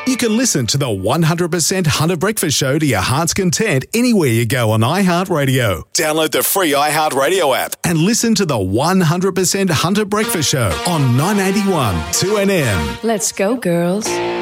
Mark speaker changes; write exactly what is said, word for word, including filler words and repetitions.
Speaker 1: You can listen to the one hundred percent Hunter Breakfast Show to your heart's content anywhere you go on iHeartRadio. Download the free iHeartRadio app and listen to the one hundred percent Hunter Breakfast Show on nine eighty-one two N M.
Speaker 2: Let's go, girls.